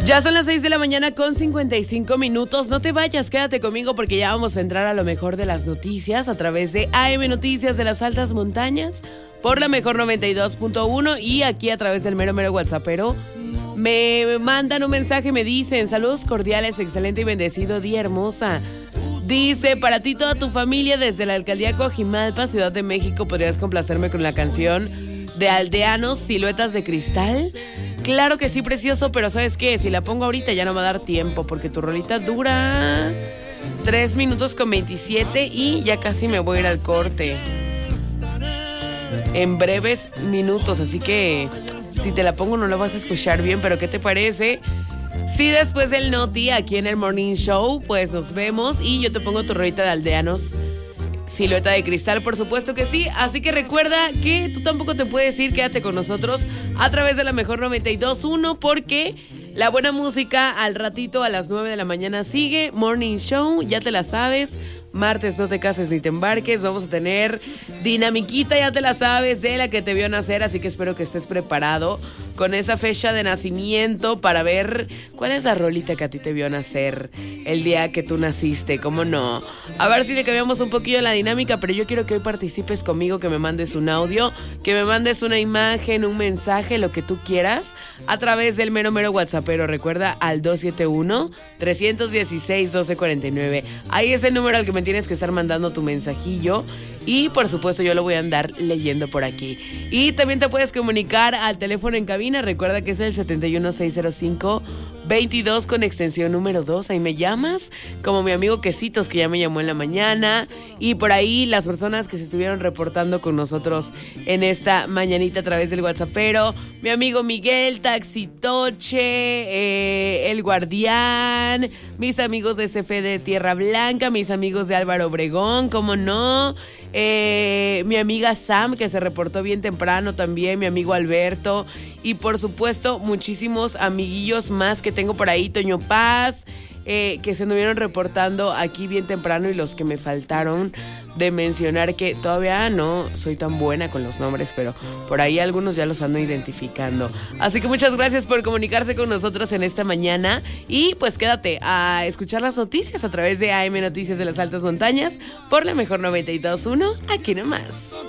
Ya son las 6 de la mañana con 55 minutos. No te vayas, quédate conmigo porque ya vamos a entrar a lo mejor de las noticias a través de AM Noticias de las Altas Montañas por la mejor 92.1 y aquí a través del mero WhatsAppero. Me mandan un mensaje, me dicen: saludos cordiales, excelente y bendecido día, hermosa. Dice: para ti, toda tu familia, desde la alcaldía Coajimalpa, Ciudad de México, ¿podrías complacerme con la canción de Aldeanos, Siluetas de Cristal? Claro que sí, precioso, pero ¿sabes qué? Si la pongo ahorita ya no va a dar tiempo porque tu rolita dura 3 minutos con 27 y ya casi me voy a ir al corte en breves minutos, así que si te la pongo no la vas a escuchar bien, pero ¿qué te parece? Sí, después del Noti, aquí en el Morning Show, pues nos vemos y yo te pongo tu rolita de Aldeanos, Silueta de Cristal, por supuesto que sí. Así que recuerda que tú tampoco te puedes ir, quédate con nosotros a través de la mejor 92.1 porque la buena música al ratito a las 9 de la mañana sigue. Morning Show, ya te la sabes. Martes no te cases ni te embarques. Vamos a tener dinamiquita, ya te la sabes, de la que te vio nacer. Así que espero que estés preparado con esa fecha de nacimiento para ver cuál es la rolita que a ti te vio nacer el día que tú naciste. ¿Cómo no? A ver si le cambiamos un poquillo la dinámica, pero yo quiero que hoy participes conmigo, que me mandes un audio, que me mandes una imagen, un mensaje, lo que tú quieras, a través del mero WhatsAppero. Recuerda, al 271-316-1249. Ahí es el número al que me tienes que estar mandando tu mensajillo. Y por supuesto yo lo voy a andar leyendo por aquí. Y también te puedes comunicar al teléfono en cabina. Recuerda que es el 71605-22 con extensión número 2. Ahí me llamas, como mi amigo Quesitos, que ya me llamó en la mañana. Y por ahí las personas que se estuvieron reportando con nosotros en esta mañanita a través del WhatsAppero. Mi amigo Miguel, Taxitoche, El Guardián, mis amigos de CFE de Tierra Blanca, mis amigos de Álvaro Obregón, ¿cómo no? Mi amiga Sam, que se reportó bien temprano también, mi amigo Alberto y por supuesto muchísimos amiguillos más que tengo por ahí, Toño Paz, que se anduvieron reportando aquí bien temprano y los que me faltaron de mencionar, que todavía no soy tan buena con los nombres, pero por ahí algunos ya los ando identificando. Así que muchas gracias por comunicarse con nosotros en esta mañana y pues quédate a escuchar las noticias a través de AM Noticias de las Altas Montañas por la mejor 92.1, aquí nomás.